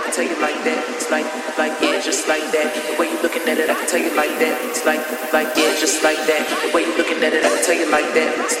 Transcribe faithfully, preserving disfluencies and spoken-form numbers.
I can tell you like that. It's like, like, yeah, just like that. The way you looking at it, I can tell you like that. It's like, like, yeah, just like that. The way you looking at it, I can tell you like that. It's